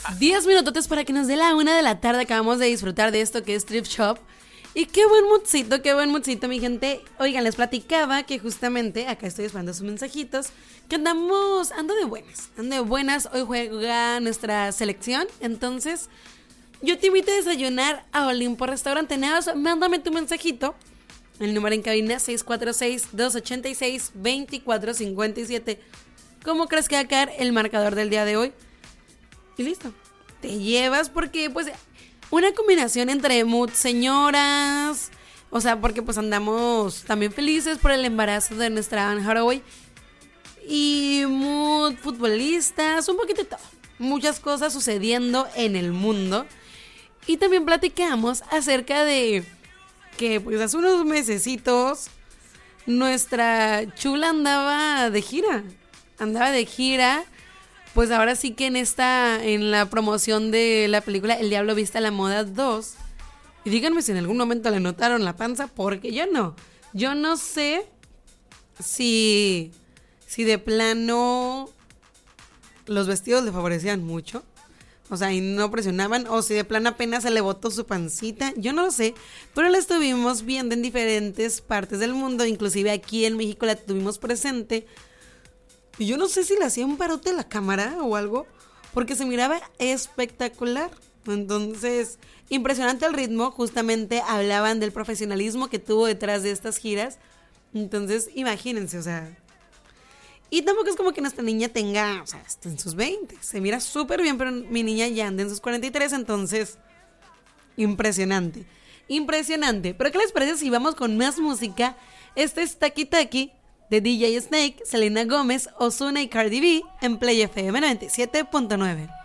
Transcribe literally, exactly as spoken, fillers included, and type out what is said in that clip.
diez minutos para que nos dé la una de la tarde. Acabamos de disfrutar de esto que es Thrift Shop. Y qué buen moodcito, qué buen moodcito, mi gente. Oigan, les platicaba que justamente, acá estoy esperando sus mensajitos, que andamos, ando de buenas, ando de buenas. Hoy juega nuestra selección, entonces yo te invito a desayunar a Olimpo Restaurante. Nada más, mándame tu mensajito. El número en cabina seis cuatro seis, dos ocho seis, dos cuatro cinco siete. ¿Cómo crees que va a caer el marcador del día de hoy? Y listo. Te llevas porque pues una combinación entre mood señoras, o sea, porque pues andamos también felices por el embarazo de nuestra Anne Hathaway, y mood futbolistas, un poquito de todo. Muchas cosas sucediendo en el mundo. Y también platicamos acerca de que pues hace unos mesecitos nuestra chula andaba de gira. Andaba de gira, pues ahora sí que en esta, en la promoción de la película El Diablo Viste a la Moda dos. Y díganme si en algún momento le notaron la panza, porque yo no. Yo no sé si, si de plano los vestidos le favorecían mucho. O sea, y no presionaban, o si de plano apenas se le botó su pancita, yo no lo sé, pero la estuvimos viendo en diferentes partes del mundo, inclusive aquí en México la tuvimos presente, y yo no sé si le hacía un parote a la cámara o algo, porque se miraba espectacular. Entonces, impresionante el ritmo, justamente hablaban del profesionalismo que tuvo detrás de estas giras, entonces imagínense, o sea... Y tampoco es como que nuestra niña tenga, o sea, está en sus veinte. Se mira súper bien, pero mi niña ya anda en sus cuarenta y tres, entonces, impresionante. Impresionante. Pero ¿qué les parece si vamos con más música? Este es Taki Taki de D J Snake, Selena Gómez, Ozuna y Cardi B en Play F M noventa y siete punto nueve.